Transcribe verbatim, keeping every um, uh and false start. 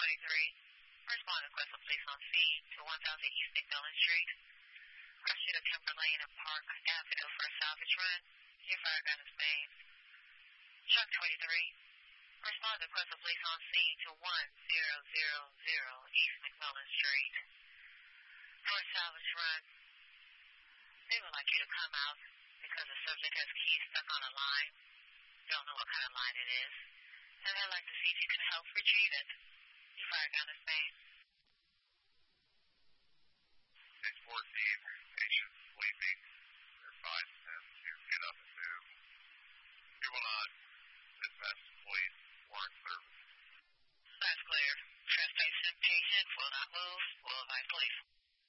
twenty-three. Respond to request of police on scene to one thousand East McMillan Street. Rescue to Timber Lane and Park Avenue for a salvage run. Your fire gun is main. Truck twenty-three. Respond to request of police on scene to one thousand East McMillan Street. For a salvage run. They would like you to come out because the subject has keys stuck on a line. Don't know what kind of line it is. And I'd like to see if you can help retrieve it. Your fire gun is main. six fourteen.